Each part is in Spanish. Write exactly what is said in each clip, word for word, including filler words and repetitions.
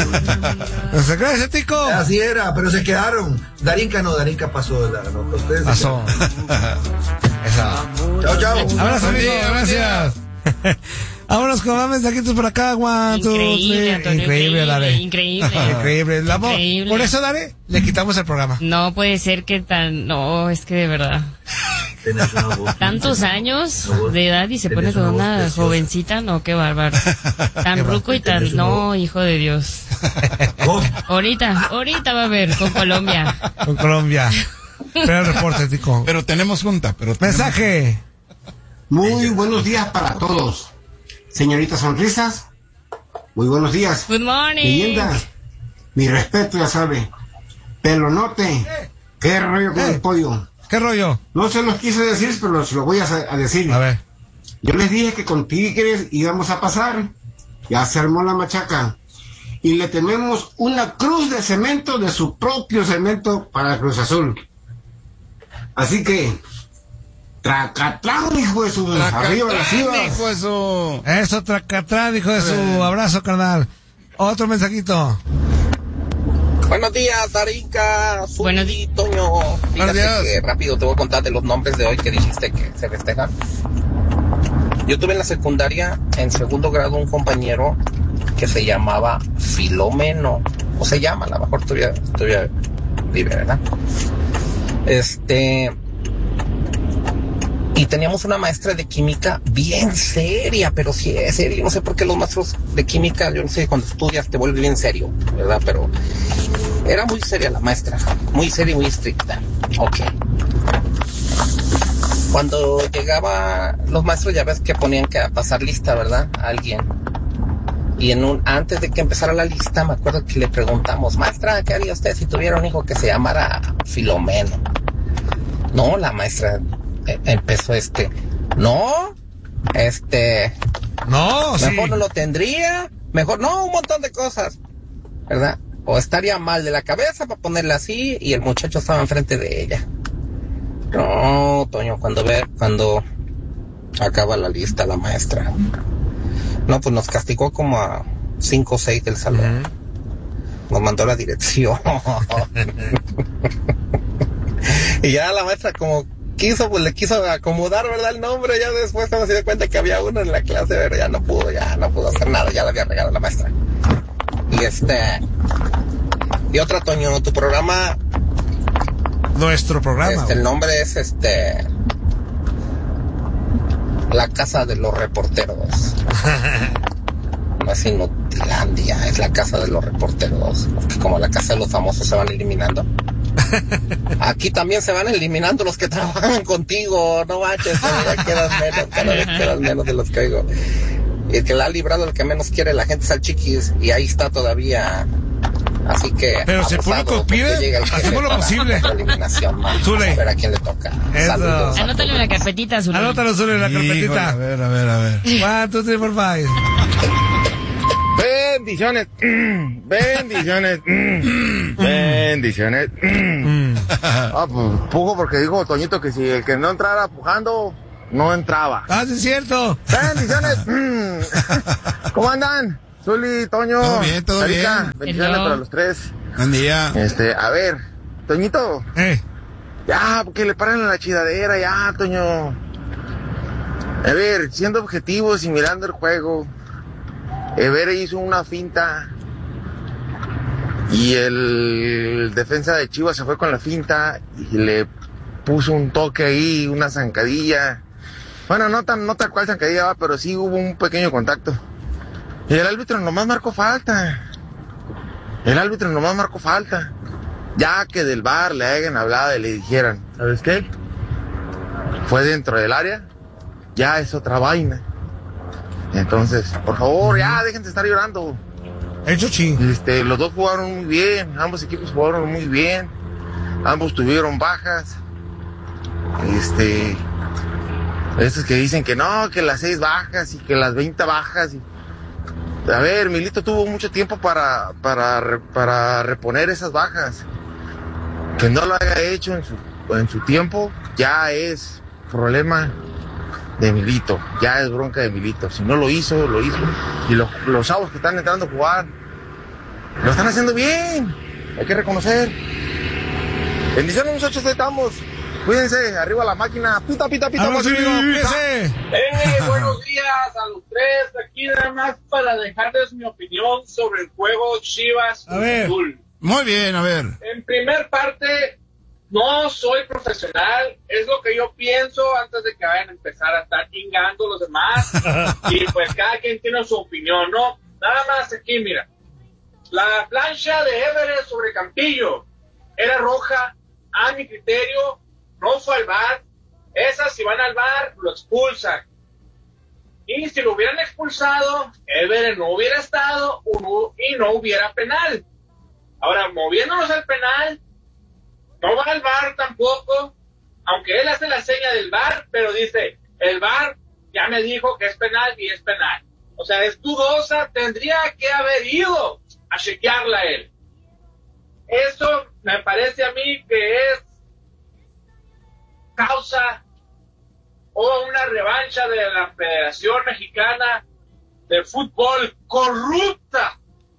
Gracias, Tico. Así era, pero se quedaron. Darinka no, Darinka pasó de la nota. Ustedes pasó. Esa. Chao, chao. Abrazo, amigo, gracias. Vámonos con más mensajitos por acá, Juan. Increíble, Antonio, increíble, Dare. Increíble. Increíble. La voz. Increíble. Por eso, Dare, le quitamos el programa. No puede ser que tan... No, es que de verdad. Tantos años de edad y se pone con una jovencita, no, qué bárbaro. Tan ruco y tan... No, hijo de Dios. Ahorita, ahorita va a ver con Colombia. Con Colombia. Espera el reporte, Tico. Pero tenemos junta, pero... Tenemos... Mensaje. Muy buenos días para todos. Señorita Sonrisas, muy buenos días. Good morning. Leyenda, mi respeto, ya sabe. Pelonote, qué rollo con eh, el pollo. ¿Qué rollo? No se los quise decir, pero se lo voy a, a decir. A ver. Yo les dije que con Tigres íbamos a pasar. Ya se armó la machaca. Y le tenemos una cruz de cemento de su propio cemento para Cruz Azul. Así que... Tracatrán, hijo de su... Tracatrán, arriba las chivas. hijo de su... Eso, Tracatrán, hijo de su... Eh. Abrazo, carnal. Otro mensajito. Buenos días, Darinka. Buenos días, Toño. Fíjate que rápido te voy a contar de los nombres de hoy que dijiste que se festejan. Yo tuve en la secundaria, en segundo grado, un compañero que se llamaba Filomeno. O se llama, a lo mejor todavía, todavía vive, ¿verdad? Este... Y teníamos una maestra de química bien seria, pero sí es seria. Yo no sé por qué los maestros de química, yo no sé, cuando estudias te vuelve bien serio, ¿verdad? Pero era muy seria la maestra, muy seria y muy estricta. Ok. Cuando llegaba los maestros, ya ves que ponían que pasar lista, ¿verdad? A alguien. Y en un, antes de que empezara la lista, me acuerdo que le preguntamos, maestra, ¿qué haría usted si tuviera un hijo que se llamara Filomeno? No, la maestra... empezó este, no, este, no, mejor sí. no lo tendría, mejor no, un montón de cosas, ¿verdad? O estaría mal de la cabeza para ponerla así y el muchacho estaba enfrente de ella. No, Toño, cuando ve, cuando acaba la lista la maestra, no, pues nos castigó como a cinco o seis del salón, uh-huh. Nos mandó la dirección. Y ya la maestra como quiso, pues le quiso acomodar, ¿verdad? El nombre, ya después se dio cuenta que había uno en la clase, pero ya no pudo, ya no pudo hacer nada, ya le había regalado la maestra. Y este, y otra, Toño, tu programa. Nuestro programa. Este, el nombre es este, La Casa de los Reporteros. No es Inutilandia, es La Casa de los Reporteros, porque como la Casa de los Famosos se van eliminando. Aquí también se van eliminando los que trabajan contigo, no manches, ya quedas menos, cada vez quedas menos de los que oigo. Y el que la ha librado, el que menos quiere la gente es al Chiquis, y ahí está todavía. Así que, pero si el público pide, hacemos lo posible. Zule, a ver a quién le toca. Saludos. Anótalo en la carpetita, Zule. Anótalo, Zule, en la carpetita. Híjole, a ver, a ver, a ver. One, two, three, four, five. Bendiciones, bendiciones, bendiciones. Ah, pues pujo porque dijo Toñito que si el que no entrara pujando, no entraba. Ah, sí es cierto. Bendiciones. ¿Cómo andan? Zuli, Toño. Todo bien, todo Sarita, bien. bendiciones Hello. para los tres. Buen día. Este, a ver, Toñito. Eh. Ya, porque le paran la chidadera, ya, Toño. A ver, siendo objetivos y mirando el juego. Ever hizo una finta y el defensa de Chivas se fue con la finta y le puso un toque ahí, una zancadilla. Bueno, no tan, no tal cual zancadilla va, pero sí hubo un pequeño contacto. Y el árbitro nomás marcó falta. El árbitro nomás marcó falta. Ya que del V A R le hayan hablado y le dijeran, ¿sabes qué? Fue dentro del área, ya es otra vaina. Entonces, por favor, ya dejen de estar llorando. Hecho ching. Este, los dos jugaron muy bien, ambos equipos jugaron muy bien, ambos tuvieron bajas. Este, esos que dicen que no, que las seis bajas y que las veinte bajas. Y... A ver, Milito tuvo mucho tiempo para, para, para reponer esas bajas. Que no lo haya hecho en su, en su tiempo, ya es problema de Milito, ya es bronca de Milito. Si no lo hizo, lo hizo. Y los, los chavos que están entrando a jugar, Lo están haciendo bien. Hay que reconocer. Bendiciones, muchachos, ahí estamos. Cuídense, arriba la máquina. Pita, pita, pita. Vamos, amigo, cuídense. Eh, buenos días a los tres. Aquí nada más para dejarles mi opinión sobre el juego Chivas A ver. Azul. Muy bien, a ver. En primer parte, no soy profesional. Es lo que yo pienso antes de que vayan a empezar a estar chingando los demás. Y pues cada quien tiene su opinión, ¿no? Nada más aquí, mira. La plancha de Everett sobre Campillo era roja, a mi criterio. No fue al V A R. Esas, si van al V A R, lo expulsan. Y si lo hubieran expulsado, Everett no hubiera estado y no hubiera penal. Ahora, moviéndonos al penal, no va al V A R tampoco, aunque él hace la seña del V A R, pero dice, el V A R ya me dijo que es penal y es penal. O sea, es dudosa, tendría que haber ido a chequearla él. Eso me parece a mí que es causa o una revancha de la Federación Mexicana de Fútbol corrupta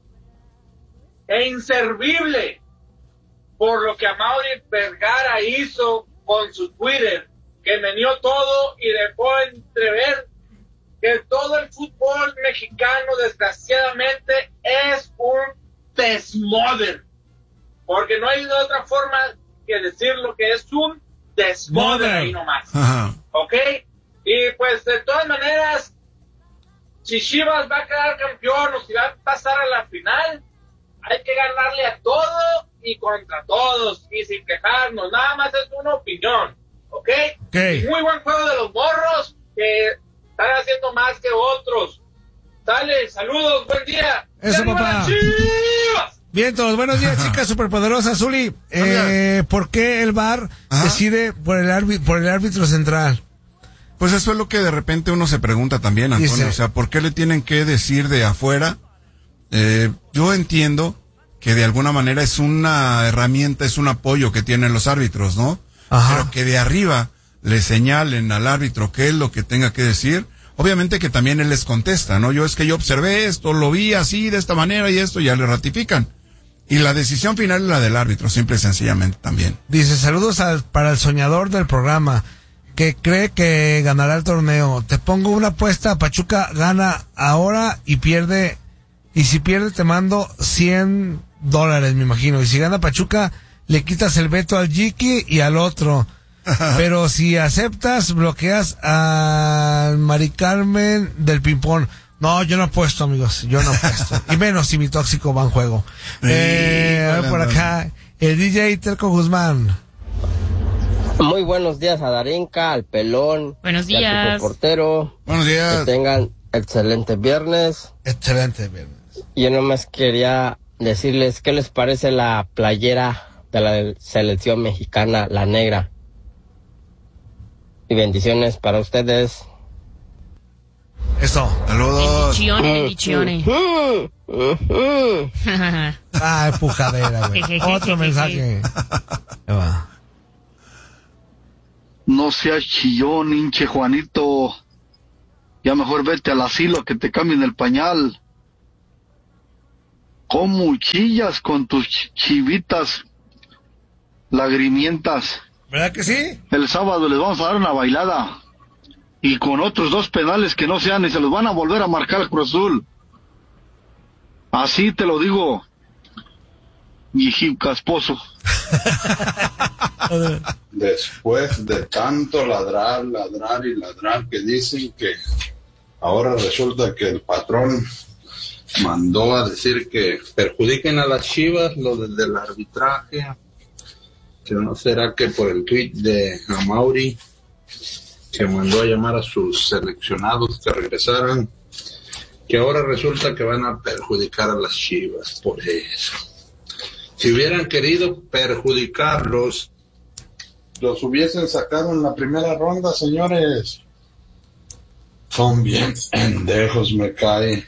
e inservible por lo que Amaury Vergara hizo con su Twitter, que meneó todo y dejó entrever que todo el fútbol mexicano desgraciadamente es un desmoder, porque no hay otra forma que decir lo que es un desmoder ahí nomás. Ajá. ¿Ok? Y pues de todas maneras, si Chivas va a quedar campeón o si va a pasar a la final, hay que ganarle a todo y contra todos y sin quejarnos. Nada más es una opinión. ¿Ok? Okay. Muy buen juego de los morros que están haciendo más que otros. Dale, saludos, buen día. Eso, ¡Arriba papá! las Chivas! Bien, todos. Buenos días, chicas superpoderosas. Zuli, eh, ¿por qué el V A R Ajá. decide por el, árbitro, por el árbitro central? Pues eso es lo que de repente uno se pregunta también, Antonio. Dice- O sea, ¿por qué le tienen que decir de afuera? Eh, yo entiendo que de alguna manera es una herramienta, es un apoyo que tienen los árbitros, ¿no? Ajá. Pero que de arriba le señalen al árbitro qué es lo que tenga que decir. Obviamente que también él les contesta, ¿no? Yo es que yo observé esto, lo vi así, de esta manera y esto, ya le ratifican. Y la decisión final es la del árbitro, simple y sencillamente también. Dice, saludos al, para el soñador del programa, que cree que ganará el torneo. Te pongo una apuesta, Pachuca gana ahora y pierde, y si pierde te mando cien dólares, me imagino. Y si gana Pachuca, le quitas el veto al Jiki y al otro. Pero si aceptas, bloqueas al Mari Carmen del ping-pong. No, yo no apuesto, amigos, yo no apuesto. Y menos si mi tóxico va en juego. Sí, Eh, a ver por vale, acá, el D J Telco Guzmán. Muy buenos días a Darinka, al Pelón. Buenos y al días. Superportero. Buenos Que días. tengan excelente viernes. Excelente viernes. Y yo nomás quería decirles qué les parece la playera de la selección mexicana, la negra. Y bendiciones para ustedes. Eso. Saludos. Bendiciones, bendiciones. Mm, mm, mm. Ah, empujadera, güey. Otro mensaje. Ahí va. No seas chillón, hinche Juanito. Ya mejor vete al asilo que te cambien el pañal. ¿Cómo chillas con tus ch- chivitas lagrimientas? ¿Verdad que sí? El sábado les vamos a dar una bailada. Y con otros dos penales que no sean y se los van a volver a marcar al Cruz Azul. Así te lo digo, viejín casposo. Después de tanto ladrar, ladrar y ladrar, que dicen que ahora resulta que el patrón mandó a decir que perjudiquen a las Chivas lo del, del arbitraje, que no será que por el tweet de Amaury, que mandó a llamar a sus seleccionados que regresaran, que ahora resulta que van a perjudicar a las Chivas por eso. Si hubieran querido perjudicarlos, los hubiesen sacado en la primera ronda, señores. Son bien pendejos, me cae.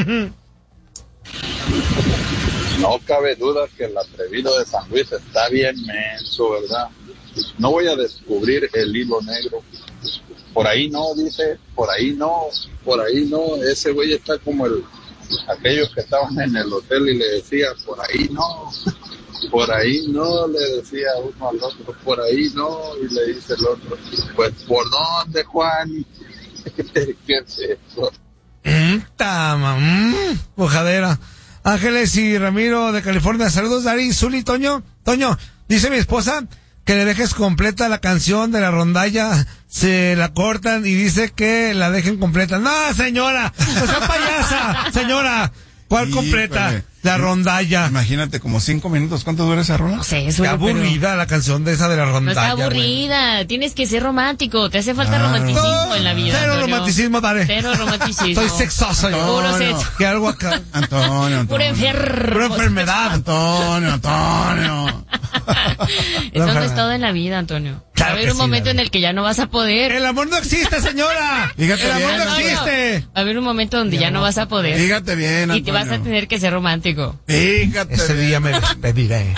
No cabe duda que el atrevido de San Luis está bien menso, ¿verdad? No voy a descubrir el hilo negro. Por ahí no, dice, por ahí no, por ahí no. Ese güey está como el aquellos que estaban en el hotel y le decía, por ahí no, por ahí no, le decía uno al otro, por ahí no, y le dice el otro, pues ¿por dónde, Juan? ¿Qué es eso? Mm, tama, mm, bojadera. Ángeles y Ramiro de California, saludos Dari, Zuli, Toño, Toño, dice mi esposa que le dejes completa la canción de la rondalla, se la cortan y dice que la dejen completa. No, señora, no sea payasa, señora. ¿Cuál completa? Híjole. La rondalla. Imagínate, como cinco minutos. ¿Cuánto dura esa rola? No sé, es Qué aburrida la canción de esa de la No rondalla. está aburrida, güey. tienes que ser romántico, te hace falta Ah. romanticismo en la vida. Cero Antonio. romanticismo, dale. Cero romanticismo. Soy sexoso yo. Puro Antonio. sexo. Que algo acá. Antonio, Antonio. Pura enfermo. Pura enfermedad. Antonio, Antonio. Eso no es todo en la vida, Antonio. Claro Va a haber que un sí, momento la en el que ya no vas a poder. El amor no existe, señora. Fíjate El amor bien, no Antonio. existe. Va a haber un momento donde ya no vas a poder. Fíjate bien, Antonio. Y te vas a tener que ser romántico. Fíjate Ese bien. día me despediré.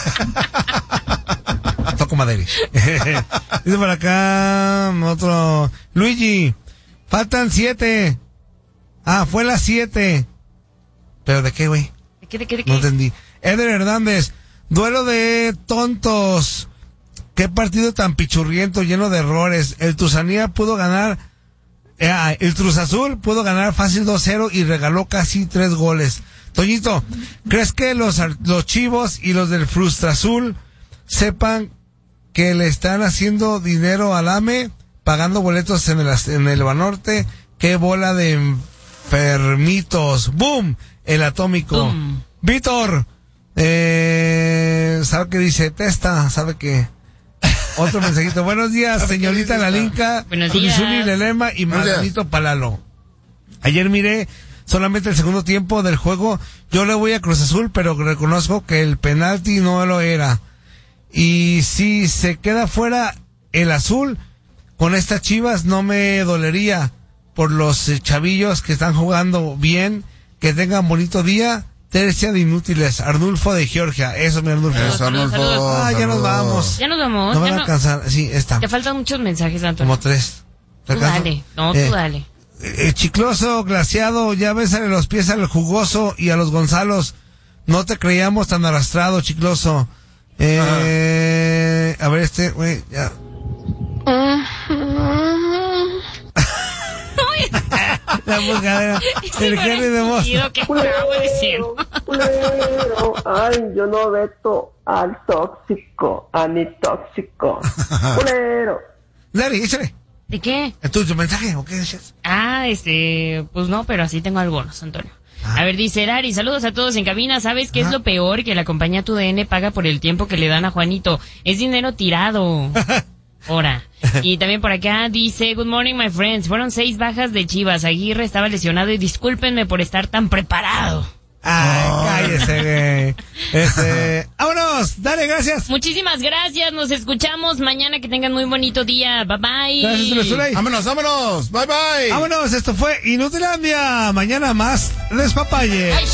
Toco madera. Dice por acá otro. Luigi, faltan siete. Ah, fue las siete. ¿Pero de qué, güey? ¿De qué, de qué, de qué? No entendí. Eder Hernández, duelo de tontos. Qué partido tan pichurriento, lleno de errores. El Tuzanía pudo ganar. Eh, el Cruz Azul pudo ganar fácil dos cero y regaló casi tres goles. Toñito, ¿crees que los, los Chivos y los del Frustra Azul sepan que le están haciendo dinero al A M E, pagando boletos en el, en el Banorte? ¡Qué bola de enfermitos! ¡Boom! El atómico. Boom. Víctor, eh, ¿sabe qué dice? Testa, ¿sabe qué? Otro mensajito. Buenos días, señorita Lalinka, Buenos días. Zuli Lelema y Buenos días. Margarito Palalo. Ayer miré solamente el segundo tiempo del juego. Yo le voy a Cruz Azul, pero reconozco que el penalti no lo era. Y si se queda fuera el azul, con estas Chivas no me dolería por los eh, chavillos que están jugando bien, que tengan bonito día. Tercia de inútiles, Arnulfo de Georgia. Eso, mi Arnulfo. Eso, Arnulfo. Ah, ya nos vamos. Ya nos vamos. No van ya a no- alcanzar. Sí, está. Te faltan muchos mensajes, Antonio. Como tres. ¿Te Tú alcanzo? dale. No, Eh, tú dale. eh, chicloso, glaciado, ya bésale los pies al jugoso y a los Gonzalos. No te creíamos tan arrastrado, chicloso. Eh, a ver este, güey, ya. La buscadera. El genio de voz. ¿Qué estaba diciendo? Culero, ay, yo no veto al tóxico, a mi tóxico. Culero. Larry, échale. ¿De qué? ¿Tu, tu mensaje o qué dices? Ah, este, pues no, pero así tengo algunos, Antonio. A ver, dice Dari, saludos a todos en cabina. ¿Sabes qué es lo peor? Que la compañía Tu D N paga por el tiempo que le dan a Juanito. Es dinero tirado. Ahora. Y también por acá dice, good morning, my friends. Fueron seis bajas de Chivas. Aguirre estaba lesionado y discúlpenme por estar tan preparado. Ay, cállese, güey. Este, vámonos, dale, gracias. Muchísimas gracias. Nos escuchamos mañana. Que tengan muy bonito día. Bye bye. Gracias, Tulezuley. Vámonos, vámonos. Bye, bye. Vámonos, esto fue Inutilandia. Mañana más despapalle. Ay,